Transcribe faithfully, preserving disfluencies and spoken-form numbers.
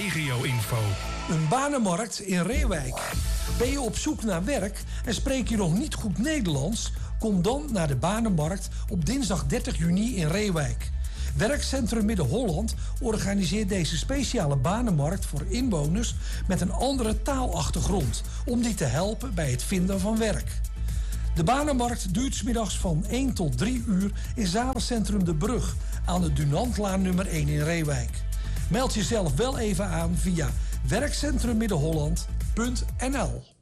regio-info. Een banenmarkt in Reeuwijk. Ben je op zoek naar werk en spreek je nog niet goed Nederlands? Kom dan naar de banenmarkt op dinsdag dertig juni in Reeuwijk. Werkcentrum Midden-Holland organiseert deze speciale banenmarkt voor inwoners met een andere taalachtergrond, om die te helpen bij het vinden van werk. De banenmarkt duurt 's middags van één tot drie uur in zalencentrum De Brug aan de Dunantlaan nummer één in Reeuwijk. Meld jezelf wel even aan via werkcentrum middenholland punt n l.